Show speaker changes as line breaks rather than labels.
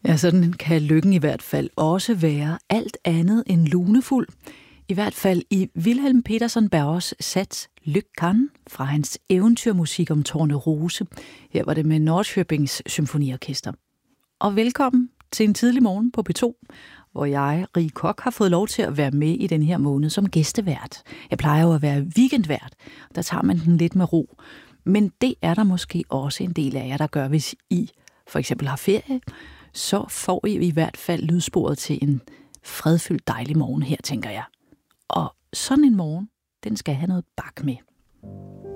Ja, sådan kan lykken i hvert fald også være alt andet end lunefuld. I hvert fald i Wilhelm Petersen Bergers sats Lyckan fra hans eventyrmusik om Tornerose. Her var det med Norrköpings Symfoniorkester. Og velkommen til en tidlig morgen på P2, hvor jeg, Rie Koch, har fået lov til at være med i den her måned som gæstevært. Jeg plejer jo at være weekendvært, der tager man den lidt med ro. Men det er der måske også en del af jer, der gør, hvis I for eksempel har ferie. Så får I i hvert fald lydsporet til en fredfyldt dejlig morgen her, tænker jeg. Og sådan en morgen, den skal have noget bak med.